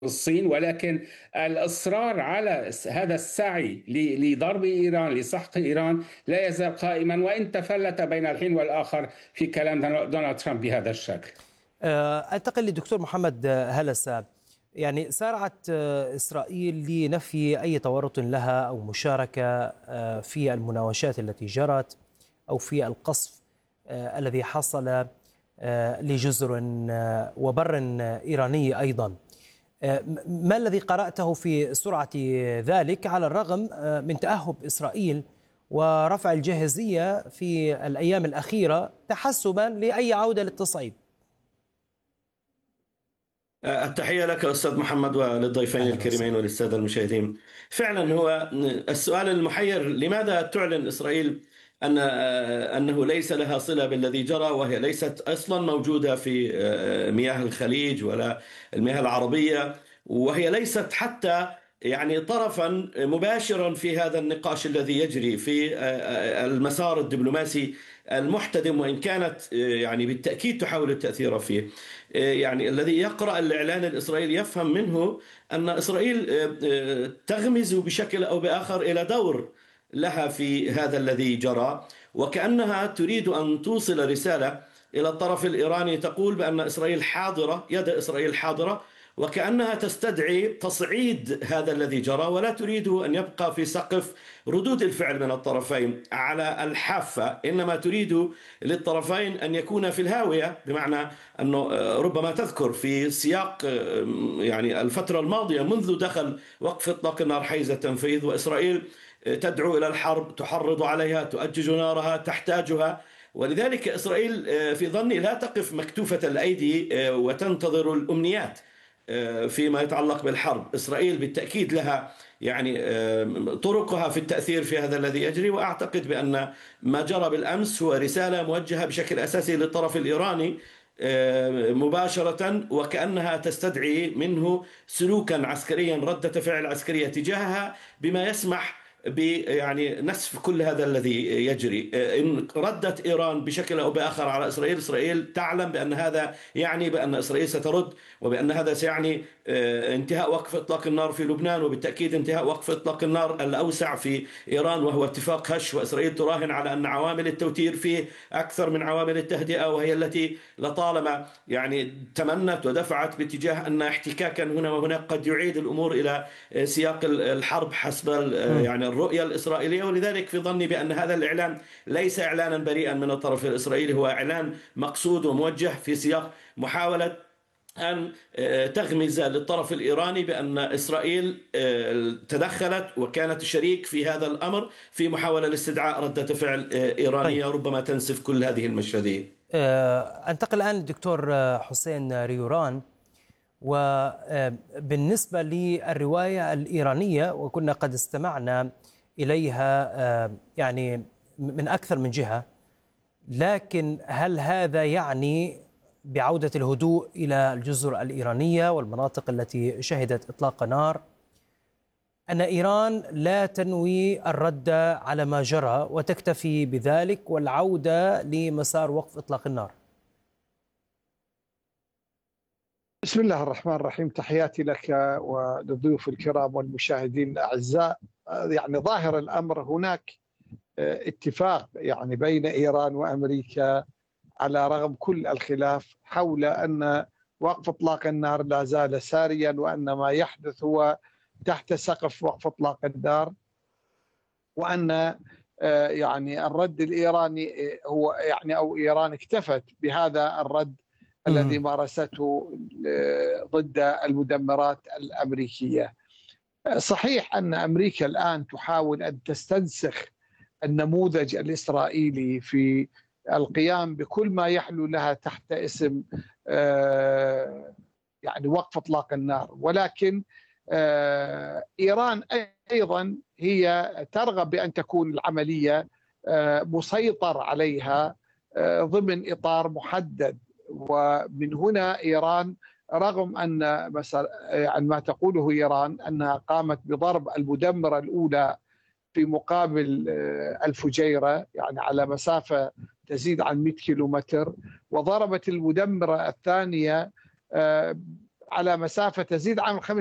الصين، ولكن الإصرار على هذا السعي لضرب إيران، لسحق إيران، لا يزال قائما، وإن تفلت بين الحين والآخر في كلام دونالد ترامب بهذا الشكل. أنتقل للدكتور محمد هلسة. يعني سارعت إسرائيل لنفي أي تورط لها أو مشاركة في المناوشات التي جرت أو في القصف الذي حصل لجزر وبر إيراني أيضا. ما الذي قرأته في سرعة ذلك على الرغم من تأهب إسرائيل ورفع الجاهزية في الأيام الأخيرة تحسبا لأي عودة للتصعيد؟ التحية لك أستاذ محمد وللضيفين الكريمين وللسادة المشاهدين. فعلا هو السؤال المحير: لماذا تعلن إسرائيل أنه ليس لها صلة بالذي جرى، وهي ليست أصلا موجودة في مياه الخليج ولا المياه العربية، وهي ليست حتى يعني طرفا مباشرا في هذا النقاش الذي يجري في المسار الدبلوماسي المحتدم، وإن كانت يعني بالتأكيد تحاول التأثير فيه. يعني الذي يقرأ الإعلان الإسرائيلي يفهم منه أن إسرائيل تغمز بشكل أو بآخر إلى دور لها في هذا الذي جرى، وكأنها تريد أن توصل رسالة إلى الطرف الإيراني تقول بأن إسرائيل حاضرة، يد إسرائيل حاضرة، وكأنها تستدعي تصعيد هذا الذي جرى، ولا تريد أن يبقى في سقف ردود الفعل من الطرفين على الحافة، إنما تريد للطرفين أن يكون في الهاوية. بمعنى أنه ربما تذكر في سياق يعني الفترة الماضية منذ دخل وقف إطلاق النار حيز التنفيذ، وإسرائيل تدعو إلى الحرب، تحرض عليها، تؤجج نارها، تحتاجها. ولذلك إسرائيل في ظني لا تقف مكتوفة الأيدي وتنتظر الأمنيات فيما يتعلق بالحرب. إسرائيل بالتأكيد لها يعني طرقها في التأثير في هذا الذي يجري، وأعتقد بأن ما جرى بالأمس هو رسالة موجهة بشكل أساسي للطرف الإيراني مباشرة، وكأنها تستدعي منه سلوكا عسكريا، ردة فعل عسكرية تجاهها، بما يسمح يعني نسف كل هذا الذي يجري. إن ردت إيران بشكل أو بآخر على إسرائيل، إسرائيل تعلم بأن هذا يعني بأن إسرائيل سترد، وبأن هذا سيعني انتهاء وقف إطلاق النار في لبنان، وبالتأكيد انتهاء وقف إطلاق النار الأوسع في إيران وهو اتفاق هش. وإسرائيل تراهن على أن عوامل التوتير فيه أكثر من عوامل التهدئة، وهي التي لطالما يعني تمنت ودفعت باتجاه أن احتكاكا هنا وهناك قد يعيد الأمور إلى سياق الحرب حسب يعني الرؤية الإسرائيلية. ولذلك في ظني بأن هذا الإعلان ليس إعلانا بريئا من الطرف الإسرائيلي، هو إعلان مقصود وموجه في سياق محاولة أن تغمز للطرف الإيراني بأن إسرائيل تدخلت وكانت شريك في هذا الأمر في محاولة لاستدعاء ردة فعل إيرانية ربما تنسف كل هذه المشهدية. أنتقل الآن للدكتور حسين ريوران. وبالنسبة للرواية الإيرانية، وكنا قد استمعنا إليها يعني من أكثر من جهة، لكن هل هذا يعني بعودة الهدوء إلى الجزر الإيرانية والمناطق التي شهدت إطلاق نار، أن إيران لا تنوي الرد على ما جرى وتكتفي بذلك والعودة لمسار وقف إطلاق النار؟ بسم الله الرحمن الرحيم. تحياتي لك وللضيوف الكرام والمشاهدين الأعزاء. يعني ظاهر الأمر هناك اتفاق يعني بين إيران وأمريكا على رغم كل الخلاف حول أن وقف إطلاق النار لا زال ساريا، وأن ما يحدث هو تحت سقف وقف إطلاق النار، وأن يعني الرد الإيراني هو يعني أو إيران اكتفت بهذا الرد الذي مارسته ضد المدمرات الأمريكية. صحيح أن أمريكا الآن تحاول أن تستنسخ النموذج الإسرائيلي في القيام بكل ما يحلو لها تحت اسم يعني وقف إطلاق النار، ولكن إيران أيضا هي ترغب بأن تكون العملية مسيطر عليها ضمن إطار محدد. ومن هنا إيران رغم أن مثلا عن ما تقوله إيران أنها قامت بضرب المدمرة الأولى في مقابل الفجيرة يعني على مسافة تزيد عن 100 كيلومتر، وضربت المدمرة الثانية على مسافة تزيد عن